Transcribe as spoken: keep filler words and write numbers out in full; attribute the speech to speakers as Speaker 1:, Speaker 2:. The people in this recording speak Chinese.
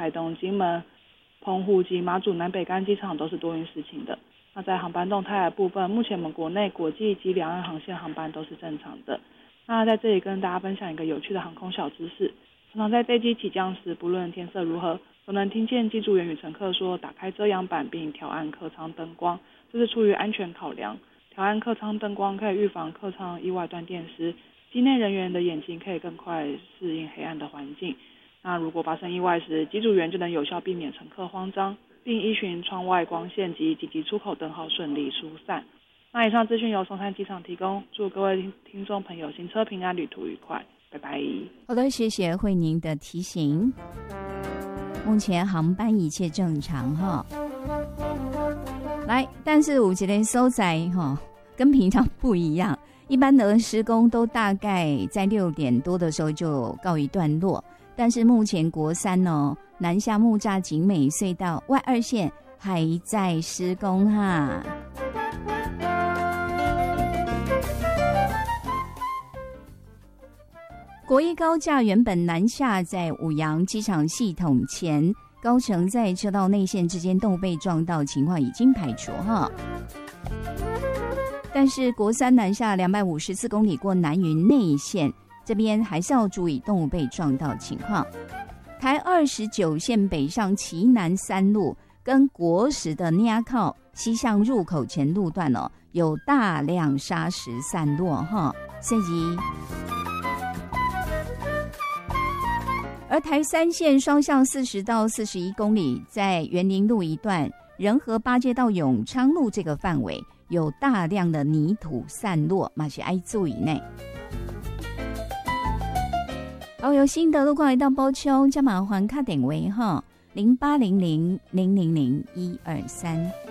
Speaker 1: 台东、金门、澎湖及马祖南北干机场都是多云时晴的。那在航班动态的部分，目前我们国内、国际及两岸航线航班都是正常的。那在这里跟大家分享一个有趣的航空小知识，常常在飞机起降时，不论天色如何，都能听见机组员与乘客说打开遮阳板并调暗客舱灯光，这是出于安全考量。调暗客舱灯光可以预防客舱意外断电时，机内人员的眼睛可以更快适应黑暗的环境。那如果发生意外时，机组员就能有效避免乘客慌张，并依循窗外光线及紧急出口灯号顺利疏散。那以上资讯由松山机场提供，祝各位听众朋友行车平安，旅途愉快，拜拜。
Speaker 2: 好的，谢谢慧您的提醒。目前航班一切正常哈。来，但是有一个所在哈，跟平常不一样。一般的施工都大概在六点多的时候就告一段落，但是目前国三哦，南下木栅景美隧道外二线还在施工哈。国一高架原本南下在五羊机场系统前，高层在车道内线之间动被撞到情况已经排除哈。但是国三南下两百五十四公里过南云内线，这边还是要注意动物被撞到情况。台二十九线北上旗南三路跟国十的捏靠西向入口前路段哦，有大量砂石散落哈，所以。而台三线双向四十到四十一公里，在园林路一段仁和八街到永昌路这个范围。有大量的泥土散落，嘛是要注意呢。好，有新的路况来到包丘，加麻烦卡点位哈，零八零零零零零一二三。